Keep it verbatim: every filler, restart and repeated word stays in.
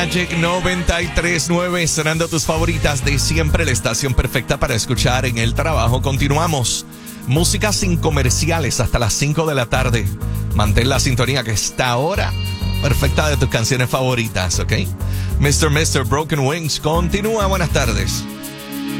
Magic noventa y tres punto nueve, sonando tus favoritas de siempre, la estación perfecta para escuchar en el trabajo. Continuamos. Música sin comerciales hasta las cinco de la tarde. Mantén la sintonía que está ahora perfecta de tus canciones favoritas, ¿ok? mister mister Broken Wings continúa. Buenas tardes.